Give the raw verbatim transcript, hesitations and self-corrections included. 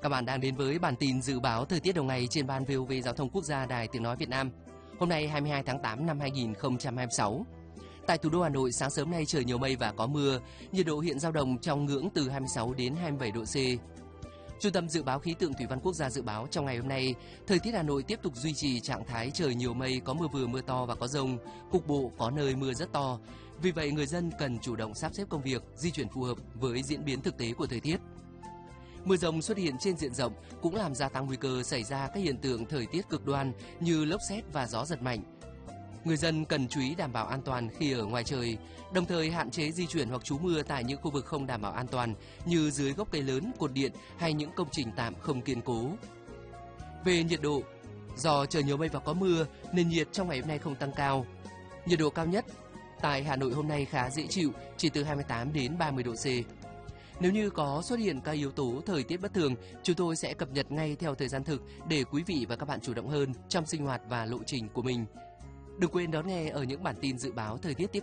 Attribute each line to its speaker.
Speaker 1: Các bạn đang đến với bản tin dự báo thời tiết đầu ngày trên ban vê o vê Giao thông Quốc gia Đài Tiếng nói Việt Nam. Hôm nay hai mươi hai tháng tám năm hai nghìn không trăm hai mươi sáu. Tại thủ đô Hà Nội, sáng sớm nay trời nhiều mây và có mưa, nhiệt độ hiện dao động trong ngưỡng từ hai mươi sáu đến hai mươi bảy độ C. Trung tâm Dự báo Khí tượng Thủy văn Quốc gia dự báo trong ngày hôm nay, thời tiết Hà Nội tiếp tục duy trì trạng thái trời nhiều mây, có mưa vừa mưa to và có dông, cục bộ có nơi mưa rất to. Vì vậy, người dân cần chủ động sắp xếp công việc, di chuyển phù hợp với diễn biến thực tế của thời tiết. Mưa dông xuất hiện trên diện rộng cũng làm gia tăng nguy cơ xảy ra các hiện tượng thời tiết cực đoan như lốc sét và gió giật mạnh. Người dân cần chú ý đảm bảo an toàn khi ở ngoài trời, đồng thời hạn chế di chuyển hoặc trú mưa tại những khu vực không đảm bảo an toàn như dưới gốc cây lớn, cột điện hay những công trình tạm không kiên cố. Về nhiệt độ, do trời nhiều mây và có mưa, nền nhiệt trong ngày hôm nay không tăng cao. Nhiệt độ cao nhất tại Hà Nội hôm nay khá dễ chịu, chỉ từ hai mươi tám đến ba mươi độ C. Nếu như có xuất hiện các yếu tố thời tiết bất thường, chúng tôi sẽ cập nhật ngay theo thời gian thực để quý vị và các bạn chủ động hơn trong sinh hoạt và lộ trình của mình. Đừng quên đón nghe ở những bản tin dự báo thời tiết tiếp